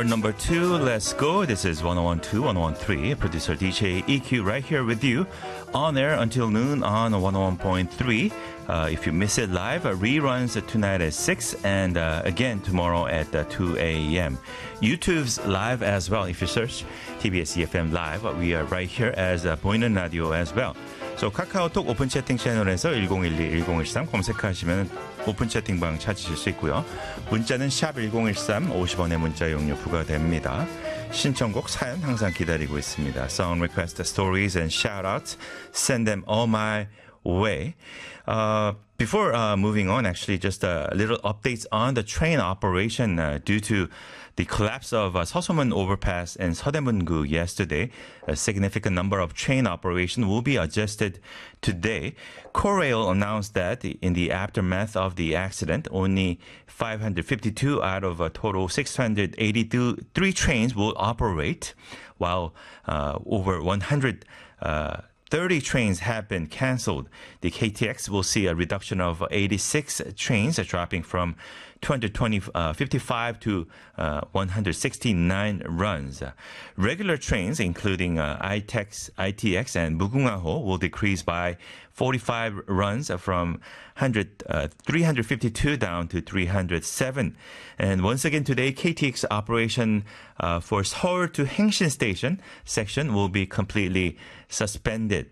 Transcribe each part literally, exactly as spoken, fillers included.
hour number two. Let's go. This is one oh one two, one oh one three. Producer D J E Q right here with you on air until noon on one oh one point three. Uh, if you miss it live, uh, reruns tonight at six and uh, again tomorrow at uh, two a.m. YouTube's live as well. If you search T B S E F M Live, we are right here as uh, 보이는 라디오 as well. So 카카오톡 오픈 채팅 채널에서 일공일이 일공일삼 검색하시면 오픈 채팅방 찾으실 수 있고요. 문자는 샵 일공일삼 오십 원의 문자 이용료 부과됩니다. 신청곡 사연 항상 기다리고 있습니다. Song request stories and shout-outs. Send them all my way. Uh, before uh, moving on, actually, just a little updates on the train operation uh, due to the collapse of uh, Seosomun Overpass in Seodaemun-gu yesterday. A significant number of train operation will be adjusted today. Korail announced that in the aftermath of the accident, only five hundred fifty-two out of a total six hundred eighty-three trains will operate, while uh, over one hundred uh, thirty trains have been canceled. The K T X will see a reduction of eighty-six trains, dropping from two hundred fifty-five to uh, one hundred sixty-nine runs. Regular trains, including uh, I T X, I T X and Mugungaho, will decrease by forty-five runs from one hundred, uh, three hundred fifty-two down to three hundred seven. And once again today, K T X operation uh, for Seoul to Hangshin Station section will be completely suspended.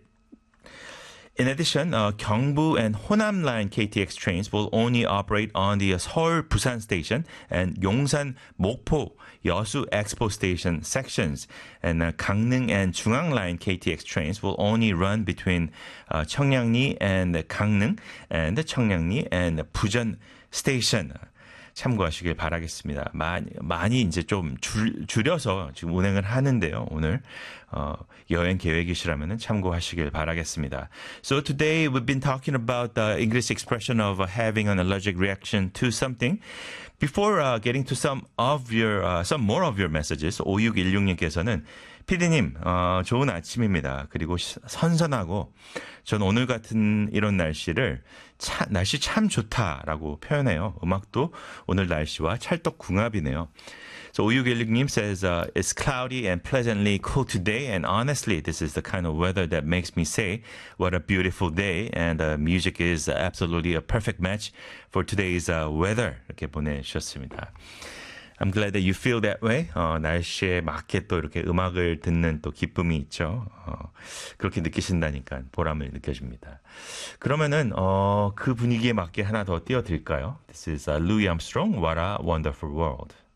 In addition, uh, Gyeongbu and Honam line K T X trains will only operate on the Seoul Busan Station and Yongsan Mokpo Yeosu Expo Station sections. And uh, Gangneung and Jungang line K T X trains will only run between uh, Cheongnyangni and Gangneung and Cheongnyangni and Bujeon Station. 참고하시길 바라겠습니다. 많이, 많이 이제 좀 줄, 줄여서 지금 운행을 하는데요. 오늘 어, 여행 계획이시라면 참고하시길 바라겠습니다. So today we've been talking about the English expression of uh, having an allergic reaction to something. Before uh, getting to some of your, uh, some more of your messages, 오육일육님께서는 피디님, 어, 좋은 아침입니다. 그리고 시, 선선하고 전 오늘 같은 이런 날씨를 차, 날씨 참 좋다라고 표현해요. 음악도 오늘 날씨와 찰떡궁합이네요. So 오육일육님 says, uh, it's cloudy and pleasantly cool today, and honestly, this is the kind of weather that makes me say, what a beautiful day, and uh, music is absolutely a perfect match for today's uh, weather. 이렇게 보내주셨습니다. I'm glad that you feel that way. 어, 날씨에 맞게 또 이렇게 음악을 듣는 또 기쁨이 있죠. 어, 그렇게 느끼신다니까 보람을 느껴집니다. 그러면은 어, 그 분위기에 맞게 하나 더 띄워드릴까요? This is uh, Louis Armstrong, What a Wonderful World.